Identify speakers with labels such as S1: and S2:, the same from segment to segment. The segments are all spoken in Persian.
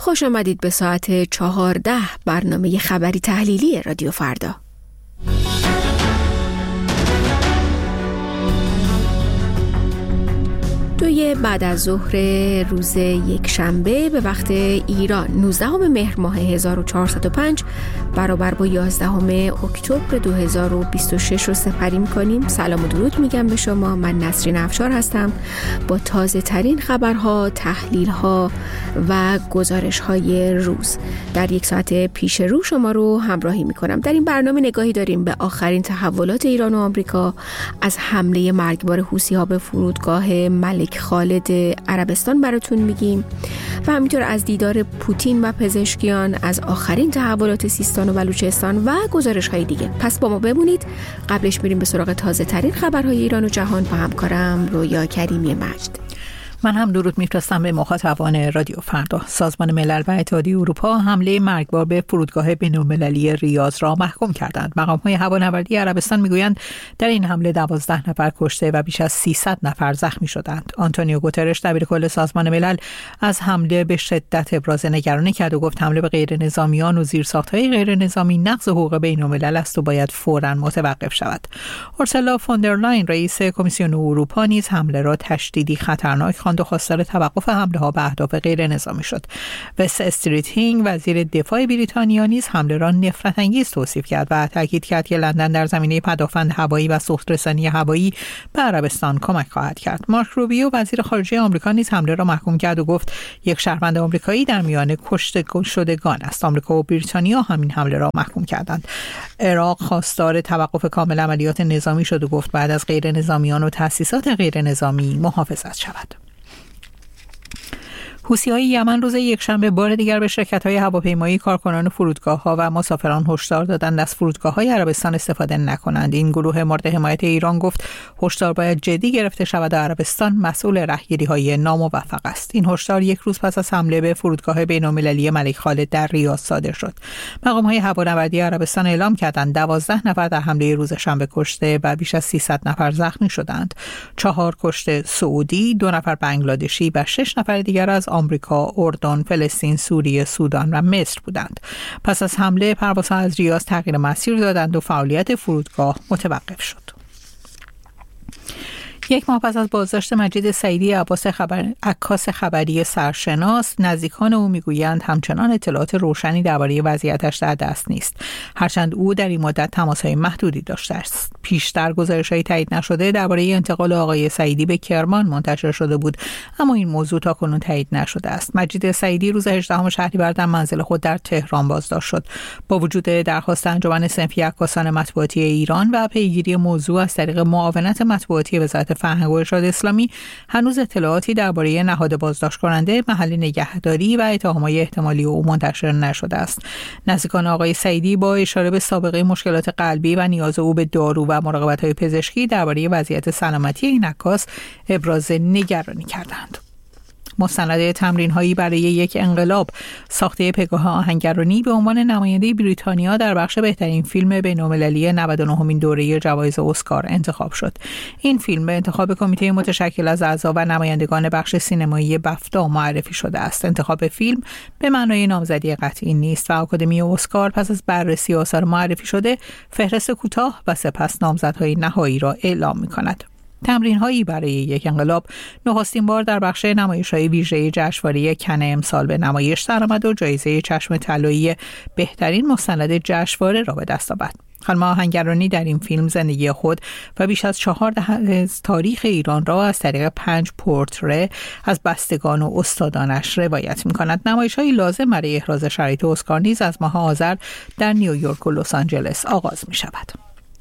S1: خوش آمدید به ساعت 14 برنامه خبری تحلیلی رادیو فردا. بعد از ظهر روز یک شنبه به وقت ایران 19 مهر ماه 1405 برابر با 11 اکتبر 2026 رو سپری می‌کنیم. سلام و درود میگم به شما. من نسرین افشار هستم با تازه ترین خبرها، تحلیل‌ها و گزارش‌های روز. در یک ساعت پیش رو شما رو همراهی می‌کنم. در این برنامه نگاهی داریم به آخرین تحولات ایران و آمریکا، از حمله مرگبار حوثی‌ها به فرودگاه ملک خالد عربستان براتون میگیم و همینطور از دیدار پوتین و پزشکیان، از آخرین تحولات سیستان و بلوچستان و گزارش‌های دیگه. پس با ما بمونید. قبلش میریم به سراغ تازه ترین خبرهای ایران و جهان با همکارم رویا کریمی مجد.
S2: من هم درود میفرستم به مخاطبان رادیو فردا. سازمان ملل و اتحادیه اروپا حمله مرگبار به فرودگاه بین‌المللی ریاض را محکوم کردند. مقام‌های هوانوردی عربستان میگویند در این حمله 12 نفر کشته و بیش از 300 نفر زخمی شدند. آنتونیو گوترش دبیرکل سازمان ملل از حمله به شدت ابراز نگرانی کرد و گفت حمله به غیرنظامیان و زیرساخت‌های غیرنظامی نقض حقوق بین‌الملل است و باید فوراً متوقف شود. اورسولا فوندرلاین رئیس کمیسیون اروپا نیز حمله را تشدیدی خطرناک و خواستار توقف حمله ها به اهداف غیر نظامی شد. وست استریت هینگ وزیر دفاع بریتانیا نیز حمله را نفرت انگیز توصیف کرد و تاکید کرد که لندن در زمینه پدافند هوایی و سوخت‌رسانی هوایی به عربستان کمک خواهد کرد. مارک روبیو وزیر خارجه آمریکا نیز حمله را محکوم کرد و گفت یک شهروند آمریکایی در میان کشته شدگان است. آمریکا و بریتانیا همین حمله را محکوم کردند. عراق خواستار توقف کامل عملیات نظامی شد و گفت بعد از غیر نظامیان و تأسیسات غیر نظامی محافظت شود. حوثی‌های یمن روز یکشنبه بار دیگر به شرکت‌های هواپیمایی، کارکنان فرودگاه‌ها و مسافران هشدار دادند از فرودگاه‌های عربستان استفاده نکنند. این گروه مورد حمایت ایران گفت هشدار باید جدی گرفته شود و عربستان مسئول رهگیری‌های ناموفق است. این هشدار یک روز پس از حمله به فرودگاه بین‌المللی ملک خالد در ریاض صادر شد. مقام‌های هوانوردی عربستان اعلام کردند 12 نفر در حمله روز شنبه کشته و بیش از 300 نفر زخمی شدند. 4 کشته سعودی، 2 نفر بنگلادشی و 6 نفر دیگر از آمریکا، اردن، فلسطین، سوریه، سودان و مصر بودند. پس از حمله پروازها از ریاض تغییر مسیر دادند و فعالیت فرودگاه متوقف شد. یک ماه پس از بازداشت مجید سعیدی عکاس خبری سرشناس، نزدیکان او میگویند همچنان اطلاعات روشنی درباره وضعیتش در دست نیست، هرچند او در این مدت تماس‌های محدودی داشته است. پیشتر گزارش‌های تایید نشده درباره انتقال آقای سعیدی به کرمان منتشر شده بود، اما این موضوع تاکنون تایید نشده است. مجید سعیدی روز 18 شهریور در منزل خود در تهران بازداشت شد. با وجود درخواست انجمن صنفی عکاسان مطبوعاتی ایران و پیگیری موضوع از طریق معاونت مطبوعاتی وزارت فرهنگ و ارشاد اسلامی، هنوز اطلاعاتی درباره نهاد بازداشت کننده، محل نگهداری و اتهامات احتمالی او منتشر نشده است. نزدیکان آقای سعیدی با اشاره به سابقه مشکلات قلبی و نیاز او به دارو و مراقبت‌های پزشکی درباره وضعیت سلامتی این عکاس ابراز نگرانی کردند. مستند تمرین‌هایی برای یک انقلاب، ساخته پگاه آهنگرانی به عنوان نماینده بریتانیا در بخش بهترین فیلم بین‌المللی 99مین دوره جوایز اسکار انتخاب شد. این فیلم به انتخاب کمیته متشکل از اعضا و نمایندگان بخش سینمایی بفتا معرفی شده است. انتخاب فیلم به معنای نامزدی قطعی نیست و آکادمی اسکار پس از بررسی آثار معرفی شده فهرست کوتاه و سپس نامزدهای نهایی را اعلام می‌کند. تمرین‌هایی برای یک انقلاب نخستین بار در بخش نمایش‌های ویژه جشنواره کن امسال به نمایش درآمد و جایزه چشم طلایی بهترین مستند جشنواره را به دست آورد. خانم آهنگرانی در این فیلم زندگی خود و بیش از 4 دهه از تاریخ ایران را از طریق 5 پورتره از بستگان و استادانش روایت می‌کند. نمایش‌های لازم برای احراز شرایط اسکار نیز از ماه آذر در نیویورک و لس آنجلس آغاز می‌شود.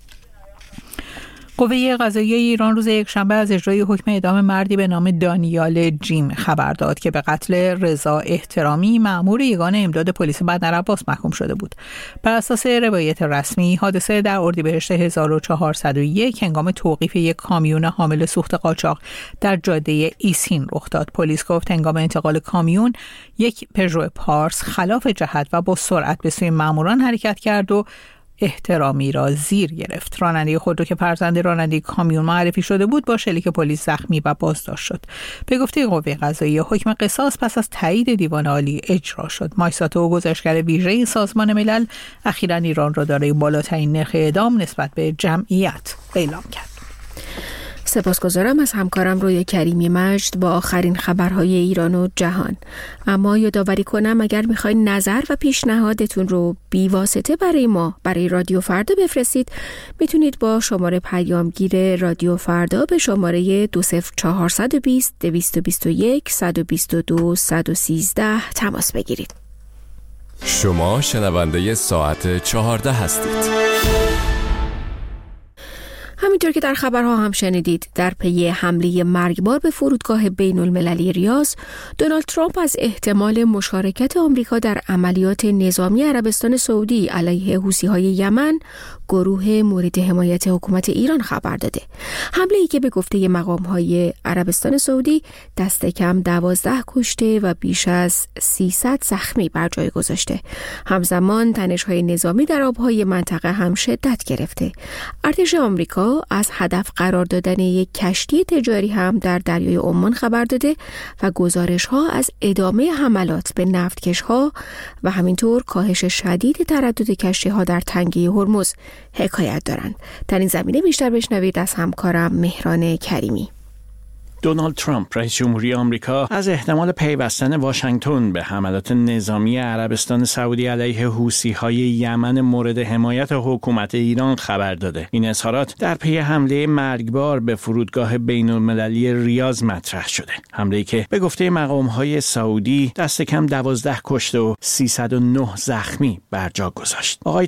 S2: قوه قضاییه ایران روز یکشنبه از اجرای حکم اعدام مردی به نام دانیال جیم خبر داد که به قتل رضا احترامی مأمور یگان امداد پلیس بندرعباس محکوم شده بود. بر اساس روایت رسمی، حادثه در اردیبهشت 1401 هنگام توقیف یک کامیون حامل سوخت قاچاق در جاده ایسین رخ داد. پلیس گفت هنگام انتقال کامیون یک پژو پارس خلاف جهت و با سرعت به سوی مأموران حرکت کرد و احترامی را زیر گرفت. راننده خودرو که فرزند راننده کامیون معرفی شده بود با شلیک پلیس زخمی و بازداشت شد. به گفته قوه قضاییه حکم قصاص پس از تایید دیوان عالی اجرا شد. مایساتو گزارشگر ویژه سازمان ملل اخیراً ایران را دارای بالاترین نرخ اعدام نسبت به جمعیت اعلام کرد.
S1: سپاسگزارم از همکارم رویا کریمی مجد با آخرین خبرهای ایران و جهان. اما یادآوری کنم اگر میخواین نظر و پیشنهادتون رو بی واسطه برای ما برای رادیو فردا بفرستید، میتونید با شماره پیامگیر رادیو فردا به شماره 20420 221 122 113 تماس بگیرید.
S3: شما شنونده ساعت 14 هستید.
S1: همینطور که در خبرها هم شنیدید، در پی حمله مرگبار به فرودگاه بین المللی ریاض، دونالد ترامپ از احتمال مشارکت آمریکا در عملیات نظامی عربستان سعودی علیه حوثی‌های یمن، گروه مورد حمایت حکومت ایران خبر داده. حمله‌ای که به گفته مقام‌های عربستان سعودی دست کم 12 کشته و بیش از 300 زخمی بر جای گذاشته. همزمان تنش‌های نظامی در آب‌های منطقه هم شدت گرفته. ارتش آمریکا از هدف قرار دادن یک کشتی تجاری هم در دریای عمان خبر داده و گزارش‌ها از ادامه حملات به نفتکش‌ها و همینطور کاهش شدید تردد کشتی‌ها در تنگه هرمز حکایت دارند. در این زمینه بیشتر بشنوید از همکارم مهران کریمی.
S4: دونالد ترامپ رئیس جمهوری آمریکا از احتمال پیوستن واشنگتن به حملات نظامی عربستان سعودی علیه حوثی‌های یمن مورد حمایت حکومت ایران خبر داده. این اظهارات در پی حمله مرگبار به فرودگاه بین‌المللی ریاض مطرح شده. حمله‌ای که به گفته مقام‌های سعودی دست کم 12 کشته و 309 زخمی بر جا گذاشت. آقای